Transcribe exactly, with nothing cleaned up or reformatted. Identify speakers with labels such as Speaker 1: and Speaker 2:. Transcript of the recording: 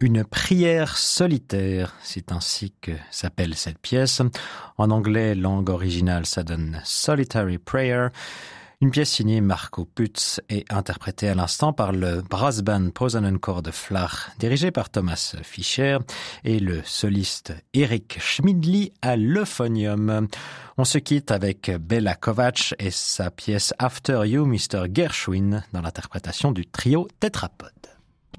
Speaker 1: Une prière solitaire, c'est ainsi que s'appelle cette pièce. En anglais, langue originale, ça donne Solitary Prayer. Une pièce signée Marco Pütz et interprétée à l'instant par le Brass Band Posaunenchor de Flach, dirigé par Thomas Fischer, et le soliste Eric Schmidli à l'euphonium. On se quitte avec Bela Kovacs et sa pièce After You, mister Gershwin, dans l'interprétation du trio Tétrapode.